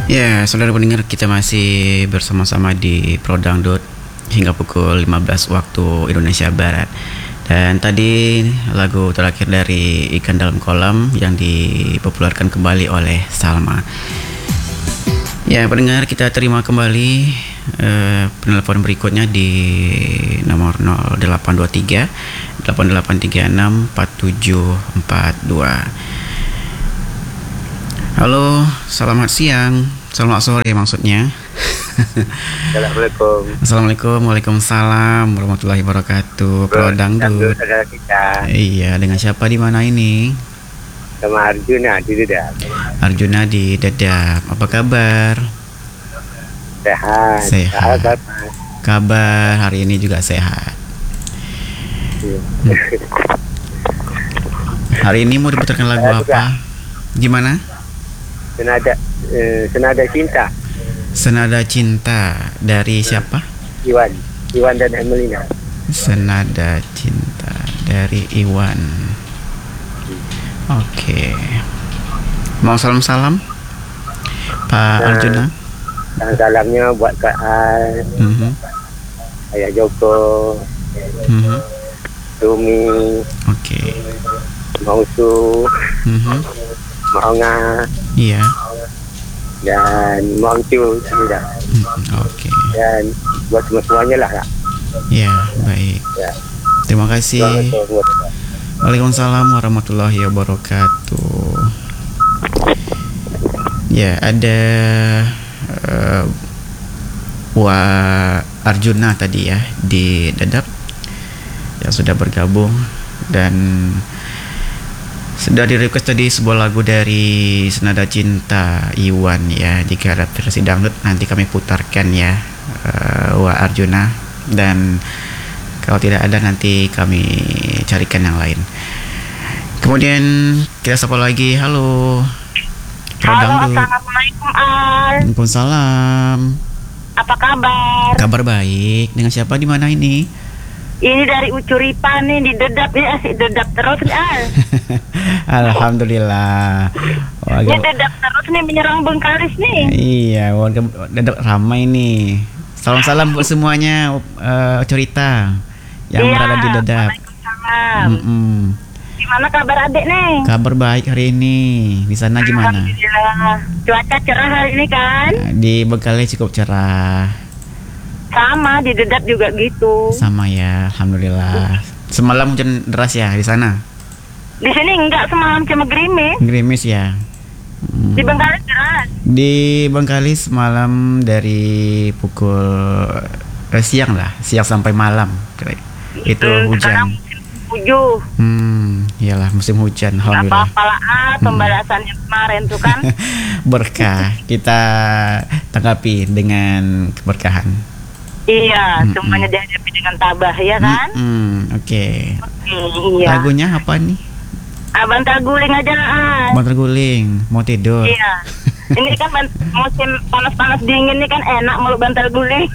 Ya, saudara pendengar, kita masih bersama-sama di Pro Dangdut hingga pukul 15 waktu Indonesia Barat. Dan tadi lagu terakhir dari Ikan Dalam Kolam yang dipopulerkan kembali oleh Salma. Ya, pendengar, kita terima kembali penelpon berikutnya di nomor 0823 8836 4742. Halo, selamat siang, selamat sore maksudnya. Assalamualaikum. Assalamualaikum, waalaikumsalam warahmatullahi wabarakatuh. Pro Dangdut. Iya, dengan siapa di mana ini? Sama Arjuna di Dedap. Arjuna di Dedap. Apa kabar? Sehat. Sehat. Kabar hari ini juga sehat. Hari ini mau diputarkan lagu apa? Gimana? Senada Cinta. Senada Cinta dari siapa? Iwan dan Emelina. Senada Cinta dari Iwan. Oke. Mau salam-salam Pak Arjuna? Salamnya buat Kak Al, Ayah Joko, Rumi, Mausu, Maonga, iya, dan Mangcu sudah. Oke. Dan buat semuanya lah. Ya, baik. Ya. Terima kasih. Waalaikumsalam warahmatullahi wabarakatuh. Ya, ada Arjuna tadi ya di Dedap yang sudah bergabung dan sudah di request tadi sebuah lagu dari Senada Cinta Iwan ya. Jika ada versi dangdut nanti kami putarkan ya, Arjuna, dan kalau tidak ada nanti kami carikan yang lain. Kemudian kita sapa lagi. Halo Halo, assalamualaikum Al. Waalaikumsalam. Apa kabar? Kabar baik. Dengan siapa di mana ini? Ini dari Ucuripan nih di Dedap, ini asik Dedap terus nih Al. Alhamdulillah. Ini Dedap terus nih, menyerang Bengkalis nih. Iya, warga Dedap ramai nih. Salam-salam buat semuanya, Ucurita yang berada di Dedap. Waalaikumsalam. Gimana kabar adik nih? Kabar baik hari ini. Di sana gimana? Alhamdulillah. Cuaca cerah hari ini kan? Di Bengkalis cukup cerah. Sama, di Dedap juga gitu. Sama ya, alhamdulillah. Semalam hujan deras ya di sana? Di sini enggak, semalam cuma gerimis. Gerimis ya. Di Bengkalis deras. Di Bengkalis malam dari pukul siang sampai malam. Itu hujan. Tujuh. Iyalah musim hujan. Alhamdulillah. Apa-apa lah, pembalasannya kemarin tuh kan. Berkah. Kita tanggapi dengan keberkahan. Iya, semuanya dihadapi dengan tabah ya kan. Oke. Iya. Lagunya apa nih? Bantal guling aja lah. Bantal guling. Mau tidur? Iya. Ini kan musim panas-panas dingin nih kan, enak meluk bantal guling.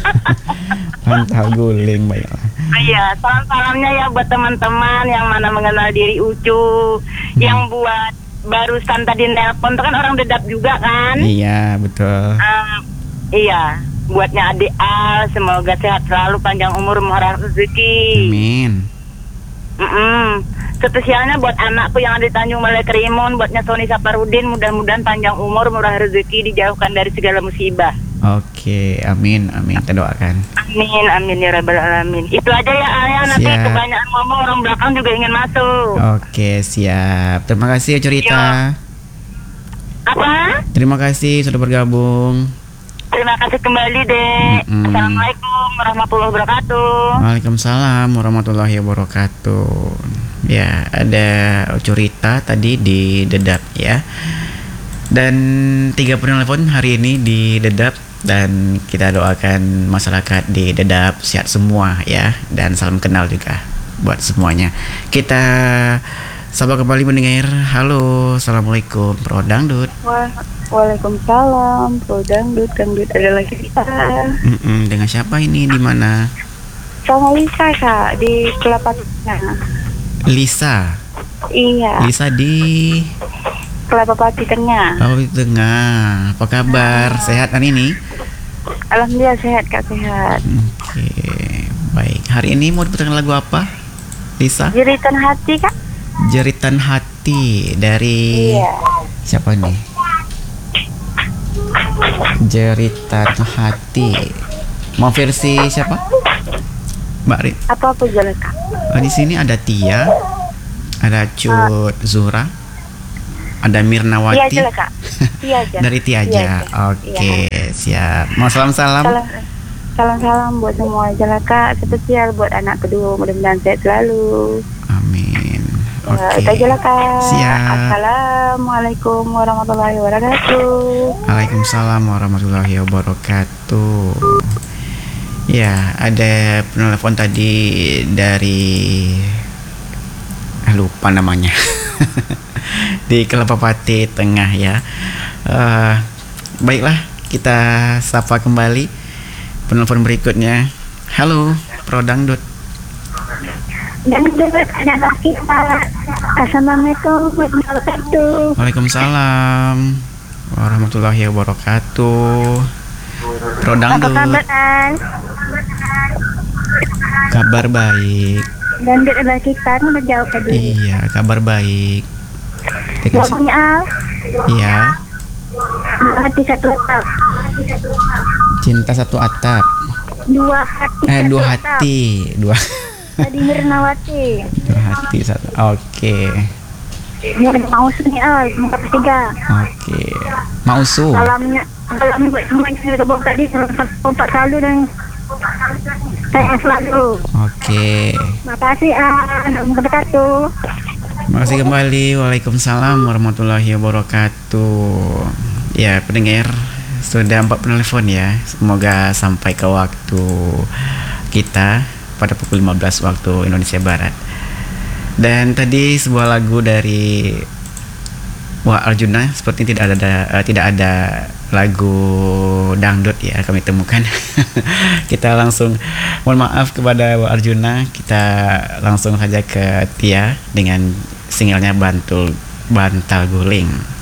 Bantal guling, baiklah. Iya, salam-salamnya ya buat teman-teman yang mana mengenal diri Ucu, yang buat barusan tadi nelpon itu kan orang Dedap juga kan? Iya, betul. Iya, buatnya adik Al, semoga sehat selalu, panjang umur, murah rezeki. Amin. Spesialnya buat anakku yang ada di Tanjung Balai Kerimun, buatnya Sony Saparudin, mudah-mudahan panjang umur, murah rezeki, dijauhkan dari segala musibah. Oke, amin, kita doakan. Amin ya rabbal alamin. Itu aja ya Ayah, nanti Siap. kebanyakan ngomong orang belakang juga ingin masuk. Oke, siap. Terima kasih Cerita. Apa? Terima kasih sudah bergabung. Terima kasih kembali deh. Assalamualaikum warahmatullahi wabarakatuh. Waalaikumsalam warahmatullahi wabarakatuh. Ya, ada Cerita tadi di Dedap ya. Dan 3 penelpon hari ini di Dedap, dan kita doakan masyarakat di Dedap sehat semua ya, dan salam kenal juga buat semuanya. Kita sapa kembali mendengar. Halo, assalamualaikum Pro Dangdut. Waalaikumsalam Pro Dangdut adalah kita. Dengan siapa ini, di mana? Sama Lisa Kak, di Kelapa Tengah. Lisa. Iya. Lisa di Kelapa Pati Tengah. Oh, di tengah. Apa kabar? Sehat hari ini? Alhamdulillah sehat Kak, sehat. Oke, baik. Hari ini mau diputarkan lagu apa, Lisa? Jeritan hati Kak. Jeritan Hati dari Iya. siapa nih? Jeritan Hati. Mau versi siapa? Mbak Rit. Apa jalan Kak? Oh, di sini ada Tia, ada Cut Zura, ada Iya Mirnawati. aja lah Kak. Iya aja. Dari Tia Iya aja. aja. Oke, siap. Mau salam-salam? Salam buat semua aja lah Kak. Spesial buat anak kedua, mudah-mudahan sehat selalu. Amin. Oke. Itu aja lah Kak. Siap. Assalamualaikum warahmatullahi wabarakatuh. Waalaikumsalam warahmatullahi wabarakatuh. Ya, ada penelpon tadi dari lupa namanya. Di Kelapa Pati Tengah ya. Baiklah, kita sapa kembali penelpon berikutnya. Halo, Pro Dangdut. Dan juga ada kita. Assalamualaikum warahmatullahi wabarakatuh. Waalaikumsalam warahmatullahi wabarakatuh. Pro Apa Dangdut. kabar Al? Kabar baik. Dan ada kita udah jauh tadi. Iya, kabar baik. Lagunya Al. Iya, Hati satu atap. cinta satu atap. Dua hati. Dua satu atap. hati. Dua Tadi Mirnawati. hati satu. Oke. Ini ada Maus nih Al. Muka ketiga. Oke. Mausu. Salamnya buat semuanya yang sudah bawa tadi. Kompak selalu dan saya selalu. Oke. Makasih Al. Muka wabarakatuh. Makasih kembali. Waalaikumsalam warahmatullahi wabarakatuh. Ya, pendengar, sudah 4 penelpon ya. Semoga sampai ke waktu kita pada pukul 15 waktu Indonesia Barat. Dan tadi sebuah lagu dari Wak Arjuna, seperti tidak ada lagu dangdut ya kami temukan. Kita langsung mohon maaf kepada Wak Arjuna, kita langsung saja ke Tia dengan singlenya Bantal Guling.